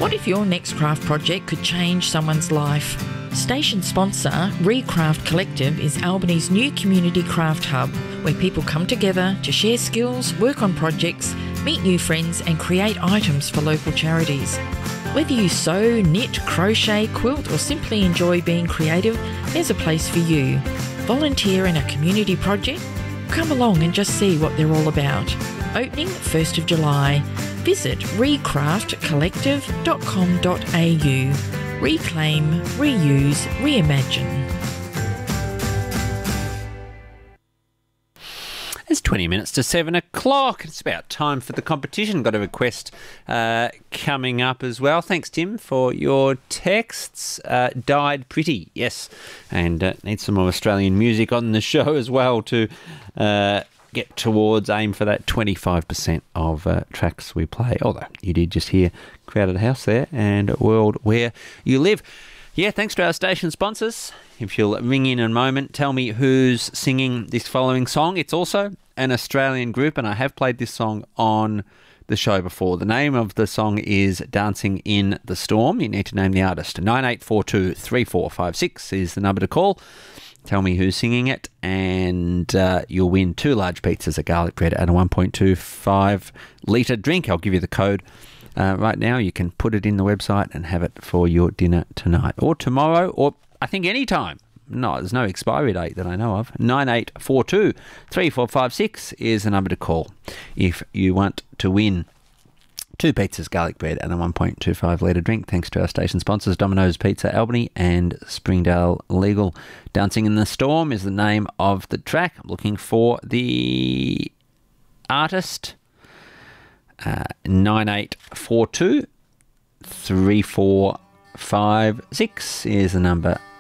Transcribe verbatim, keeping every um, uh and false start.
What if your next craft project could change someone's life? Station sponsor Recraft Collective is Albany's new community craft hub where people come together to share skills, work on projects, meet new friends and create items for local charities. Whether you sew, knit, crochet, quilt or simply enjoy being creative, there's a place for you. Volunteer in a community project? Come along and just see what they're all about. Opening first of July. Visit recraft collective dot com dot a u. Reclaim, reuse, reimagine. It's twenty minutes to seven o'clock. It's about time for the competition. Got a request uh, coming up as well. Thanks, Tim, for your texts. Uh, Died Pretty, yes. And uh, need some more Australian music on the show as well to uh, get towards, aim for that twenty-five percent of uh, tracks we play. Although you did just hear Crowded House there and World Where You Live. Yeah, thanks to our station sponsors. If you'll ring in in a moment, tell me who's singing this following song. It's also an Australian group, and I have played this song on the show before. The name of the song is Dancing in the Storm. You need to name the artist. nine eight four two, three four five six is the number to call. Tell me who's singing it, and uh, you'll win two large pizzas of garlic bread and a one point two five litre drink. I'll give you the code. Uh, right now, you can put it in the website and have it for your dinner tonight or tomorrow or I think any time. No, there's no expiry date that I know of. nine eight four two, three four five six is the number to call if you want to win two pizzas, garlic bread and a one point two five litre drink, thanks to our station sponsors, Domino's Pizza Albany and Springdale Legal. Dancing in the Storm is the name of the track. I'm looking for the artist. Uh, nine eight four two, three four five six is the number